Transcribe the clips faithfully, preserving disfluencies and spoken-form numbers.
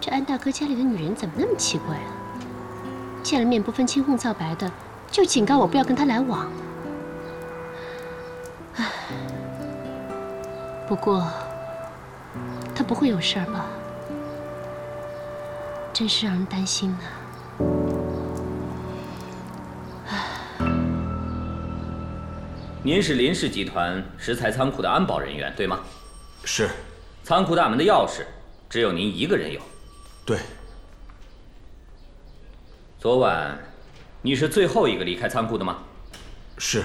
这安大哥家里的女人怎么那么奇怪啊？见了面不分青红皂白的，就警告我不要跟他来往。唉，不过他不会有事儿吧？真是让人担心呢。 您是林氏集团石材仓库的安保人员，对吗？ 是。 仓库大门的钥匙只有您一个人有。 对。 昨晚你是最后一个离开仓库的吗？ 是。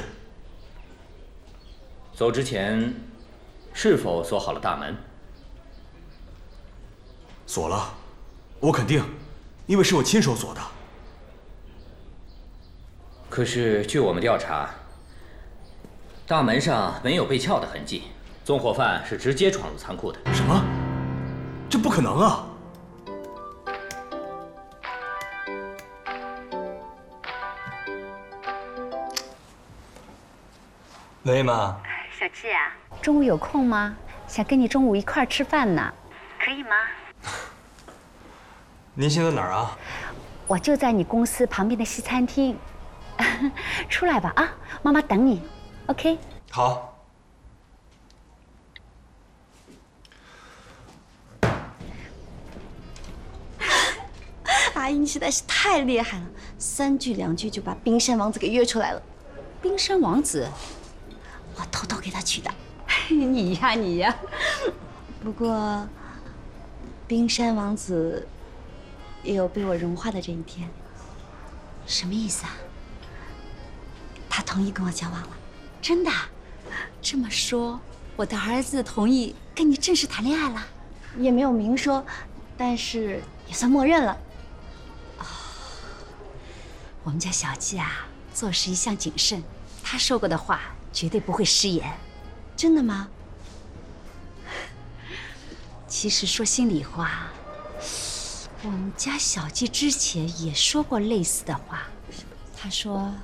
走之前是否锁好了大门？ 锁了，我肯定，因为是我亲手锁的。 可是据我们调查，大门上没有被撬的痕迹，纵火犯是直接闯入仓库的。 什么？这不可能啊！ 喂，妈。 小季啊，中午有空吗？想跟你中午一块儿吃饭呢，可以吗？ 您现在哪儿啊？ 我就在你公司旁边的西餐厅，出来吧啊，妈妈等你 ，OK？ 好。 阿姨，你实在是太厉害了，三句两句就把冰山王子给约出来了。 冰山王子， 我偷偷给他取的。 你呀你呀。 不过，冰山王子也有被我融化的这一天。 什么意思啊？ 他同意跟我交往了。 真的？这么说，我的儿子同意跟你正式谈恋爱了？ 也没有明说，但是也算默认了。 哦，我们家小季啊，做事一向谨慎，他说过的话绝对不会食言。 真的吗？ 其实说心里话，我们家小季之前也说过类似的话。他说